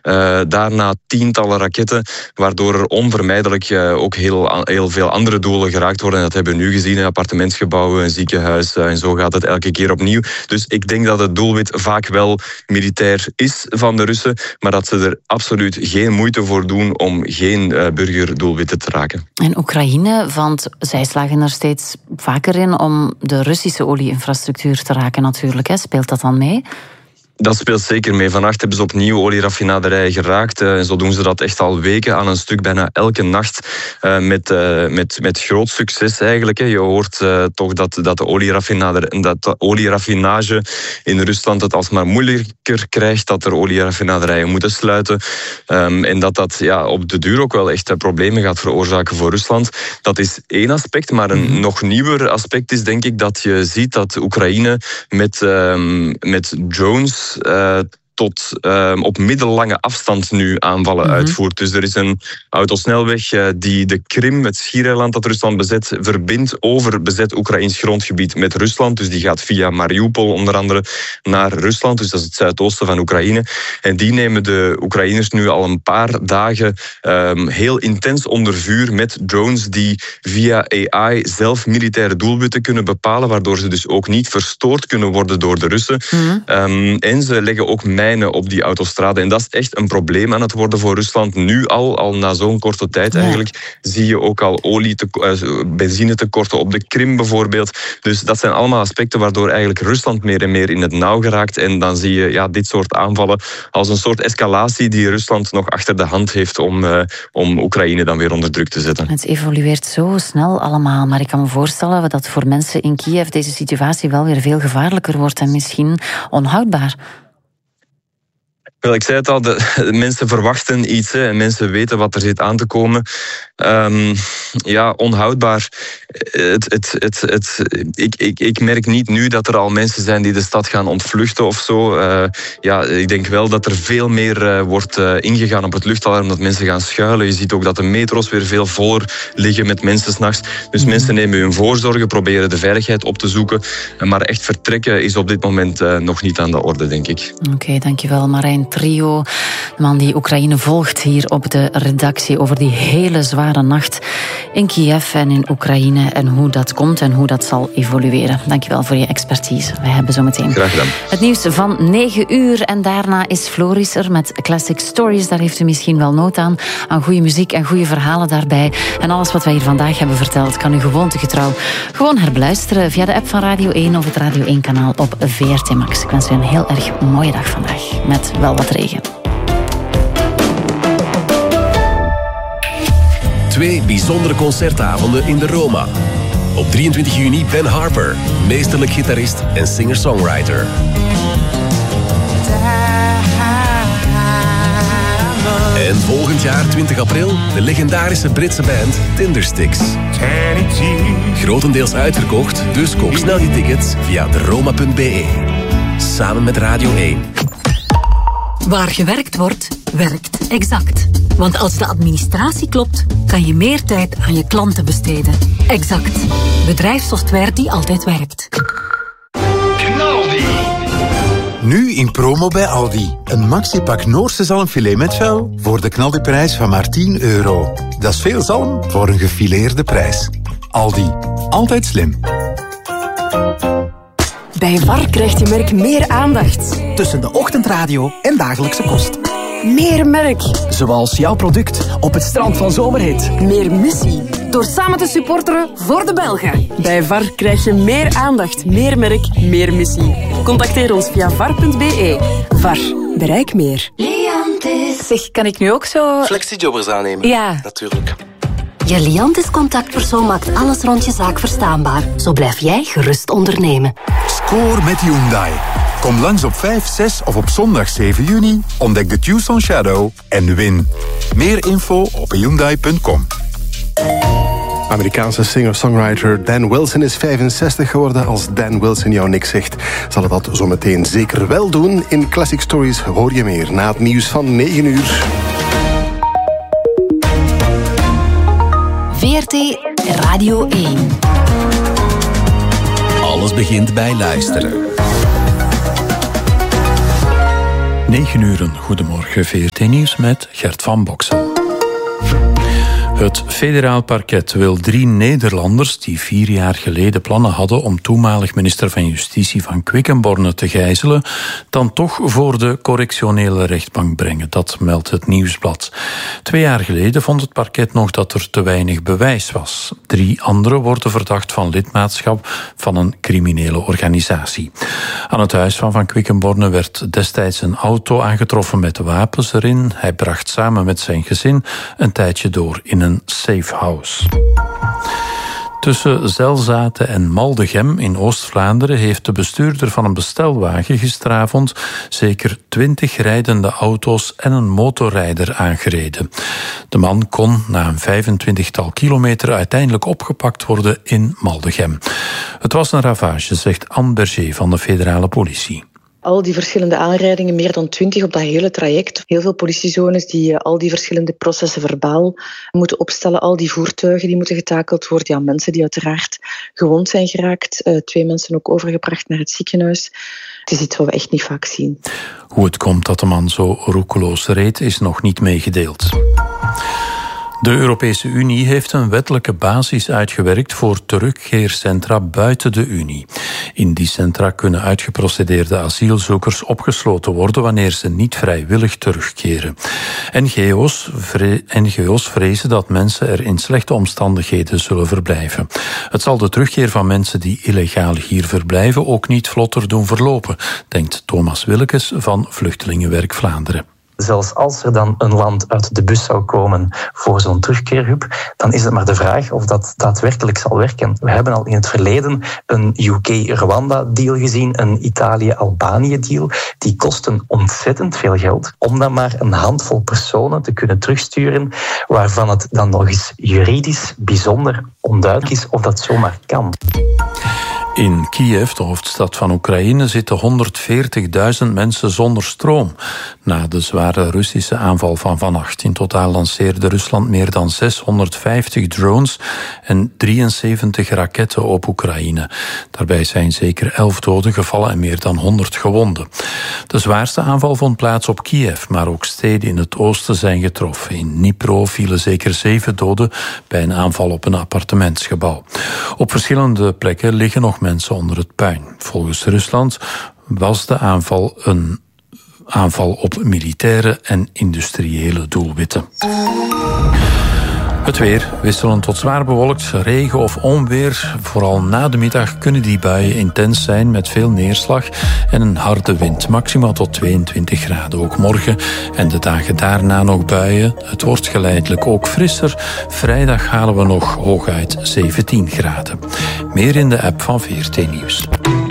Daarna tientallen raketten, waardoor er onvermijdelijk ook heel veel andere doelen geraakt worden. En dat hebben we nu gezien in appartementsgebouwen, een ziekenhuis. En zo gaat het elke keer opnieuw. Dus ik denk dat het doelwit vaak wel militair is van de Russen, maar dat ze er absoluut geen moeite voor doen om geen burgerdoelwitten te raken. En Oekraïne, want zij slagen er steeds vaker in om de Russische olieinfrastructuur te raken natuurlijk. Hè. Speelt dat dan mee? Dat speelt zeker mee. Vannacht hebben ze opnieuw olieraffinaderijen geraakt. En zo doen ze dat echt al weken aan een stuk, bijna elke nacht. Met groot succes eigenlijk. Je hoort toch dat de olieraffinage in Rusland het alsmaar moeilijker krijgt. Dat er olieraffinaderijen moeten sluiten. En dat op de duur ook wel echt problemen gaat veroorzaken voor Rusland. Dat is één aspect. Maar een nog nieuwer aspect is denk ik dat je ziet dat Oekraïne met drones tot op middellange afstand nu aanvallen uitvoert. Dus er is een autosnelweg die de Krim, het schiereiland dat Rusland bezet, verbindt over bezet Oekraïns grondgebied met Rusland. Dus die gaat via Mariupol onder andere naar Rusland. Dus dat is het zuidoosten van Oekraïne. En die nemen de Oekraïners nu al een paar dagen heel intens onder vuur met drones die via AI zelf militaire doelwitten kunnen bepalen, waardoor ze dus ook niet verstoord kunnen worden door de Russen. En ze leggen ook mijnen op die autostrade. En dat is echt een probleem aan het worden voor Rusland. Nu al na zo'n korte tijd eigenlijk, zie je ook al benzinetekorten op de Krim bijvoorbeeld. Dus dat zijn allemaal aspecten waardoor eigenlijk Rusland meer en meer in het nauw geraakt. En dan zie je dit soort aanvallen als een soort escalatie die Rusland nog achter de hand heeft om Oekraïne dan weer onder druk te zetten. Het evolueert zo snel allemaal, maar ik kan me voorstellen dat voor mensen in Kiev deze situatie wel weer veel gevaarlijker wordt en misschien onhoudbaar. Wel, ik zei het al, de mensen verwachten iets en mensen weten wat er zit aan te komen. Onhoudbaar. Ik merk niet nu dat er al mensen zijn die de stad gaan ontvluchten of zo. Ik denk wel dat er veel meer wordt ingegaan op het luchtalarm, dat mensen gaan schuilen. Je ziet ook dat de metro's weer veel voller liggen met mensen 's nachts. Dus mensen nemen hun voorzorgen, proberen de veiligheid op te zoeken. Maar echt vertrekken is op dit moment nog niet aan de orde, denk ik. Oké, dankjewel Marijn Trio, de man die Oekraïne volgt hier op de redactie over die hele zware nacht in Kiev en in Oekraïne en hoe dat komt en hoe dat zal evolueren. Dankjewel voor je expertise. Wij hebben zo meteen graag gedaan het nieuws van 9 uur en daarna is Floris er met Classic Stories. Daar heeft u misschien wel nood aan goede muziek en goede verhalen daarbij. En alles wat wij hier vandaag hebben verteld kan u gewoontegetrouw gewoon herbeluisteren via de app van Radio 1 of het Radio 1 kanaal op VRT Max. Ik wens u een heel erg mooie dag vandaag met wel wat regen. 2 bijzondere concertavonden in de Roma. Op 23 juni Ben Harper, meesterlijk gitarist en singer-songwriter. En volgend jaar, 20 april, de legendarische Britse band Tindersticks. Grotendeels uitverkocht, dus koop snel je tickets via deroma.be. Samen met Radio 1. Waar gewerkt wordt, werkt Exact. Want als de administratie klopt, kan je meer tijd aan je klanten besteden. Exact. Bedrijfssoftware die altijd werkt. Knaldi. Nu in promo bij Aldi. Een maxi-pak Noorse zalmfilet met vel voor de knaldiprijs van maar €10. Dat is veel zalm voor een gefileerde prijs. Aldi. Altijd slim. Bij VAR krijgt je merk meer aandacht. Tussen de ochtendradio en dagelijkse kost. Meer merk. Zoals jouw product op het strand van Zomerhit. Meer missie. Door samen te supporteren voor de Belgen. Bij VAR krijg je meer aandacht, meer merk, meer missie. Contacteer ons via var.be. VAR. Bereik meer. Zeg, kan ik nu ook zo... Flexi-jobbers aannemen? Ja. Natuurlijk. Je Liantis contactpersoon maakt alles rond je zaak verstaanbaar. Zo blijf jij gerust ondernemen. Score met Hyundai. Kom langs op 5, 6 of op zondag 7 juni. Ontdek de Tucson Shadow en win. Meer info op Hyundai.com. Amerikaanse singer-songwriter Dan Wilson is 65 geworden. Als Dan Wilson jou niks zegt, zal het dat zometeen zeker wel doen. In Classic Stories hoor je meer na het nieuws van 9 uur. VRT Radio 1. Alles begint bij luisteren. 9:00, goedemorgen, VRT Nieuws met Gert van Boksel. Het federaal parket wil 3 Nederlanders die 4 jaar geleden plannen hadden om toenmalig minister van Justitie van Quickenborne te gijzelen, dan toch voor de correctionele rechtbank brengen. Dat meldt het Nieuwsblad. 2 jaar geleden vond het parket nog dat er te weinig bewijs was. 3 anderen worden verdacht van lidmaatschap van een criminele organisatie. Aan het huis van Quickenborne werd destijds een auto aangetroffen met wapens erin. Hij bracht samen met zijn gezin een tijdje door in een safe house. Tussen Zelzaten en Maldegem in Oost-Vlaanderen heeft de bestuurder van een bestelwagen gisteravond zeker 20 rijdende auto's en een motorrijder aangereden. De man kon na een 25-tal kilometer uiteindelijk opgepakt worden in Maldegem. Het was een ravage, zegt Anne Berger van de federale politie. Al die verschillende aanrijdingen, meer dan 20 op dat hele traject. Heel veel politiezones die al die verschillende processen verbaal moeten opstellen. Al die voertuigen die moeten getakeld worden. Ja, mensen die uiteraard gewond zijn geraakt. 2 mensen ook overgebracht naar het ziekenhuis. Het is iets wat we echt niet vaak zien. Hoe het komt dat de man zo roekeloos reed, is nog niet meegedeeld. De Europese Unie heeft een wettelijke basis uitgewerkt voor terugkeercentra buiten de Unie. In die centra kunnen uitgeprocedeerde asielzoekers opgesloten worden wanneer ze niet vrijwillig terugkeren. NGO's vrezen dat mensen er in slechte omstandigheden zullen verblijven. Het zal de terugkeer van mensen die illegaal hier verblijven ook niet vlotter doen verlopen, denkt Thomas Willekes van Vluchtelingenwerk Vlaanderen. Zelfs als er dan een land uit de bus zou komen voor zo'n terugkeerhub, dan is het maar de vraag of dat daadwerkelijk zal werken. We hebben al in het verleden een UK-Rwanda-deal gezien, een Italië-Albanië-deal. Die kosten ontzettend veel geld om dan maar een handvol personen te kunnen terugsturen, waarvan het dan nog eens juridisch bijzonder onduidelijk is of dat zomaar kan. In Kiev, de hoofdstad van Oekraïne, zitten 140.000 mensen zonder stroom. Na de zware Russische aanval van vannacht. In totaal lanceerde Rusland meer dan 650 drones en 73 raketten op Oekraïne. Daarbij zijn zeker 11 doden gevallen en meer dan 100 gewonden. De zwaarste aanval vond plaats op Kiev, maar ook steden in het oosten zijn getroffen. In Dnipro vielen zeker 7 doden bij een aanval op een appartementsgebouw. Op verschillende plekken liggen nog mensen onder het puin. Volgens Rusland was de aanval een aanval op militaire en industriële doelwitten. Het weer, wisselend tot zwaar bewolkt, regen of onweer. Vooral na de middag kunnen die buien intens zijn met veel neerslag en een harde wind. Maximaal tot 22 graden. Ook morgen en de dagen daarna nog buien. Het wordt geleidelijk ook frisser. Vrijdag halen we nog hooguit 17 graden. Meer in de app van VRT Nieuws.